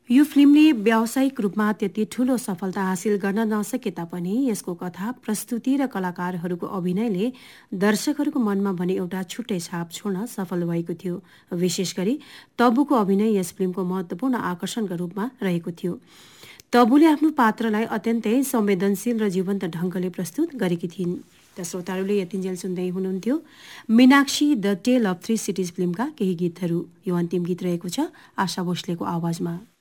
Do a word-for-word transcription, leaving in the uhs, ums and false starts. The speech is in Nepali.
यो फिल्मले व्यावसायिक रूपमा त्यति ठूलो सफलता हासिल गर्न नसके तापनि यसको कथा, प्रस्तुति र कलाकारहरूको अभिनयले दर्शकहरूको मनमा भने एउटा छुट्टै छाप छोड्न सफल भएको थियो। विशेष गरी तबुको अभिनय यस फिल्मको महत्त्वपूर्ण आकर्षणका रूपमा रहेको थियो। तबुले आफ्नो पात्रलाई अत्यन्तै संवेदनशील र जीवन्त ढङ्गले प्रस्तुत गरेकी थिइन्। त श्रोताहरूले यतिन्जेल सुन्दै हुनुहुन्थ्यो Meenakshi the tail of three cities फिल्मका केही गीतहरू। यो अन्तिम गीत रहेको छ आशा भोसलेको आवाजमा।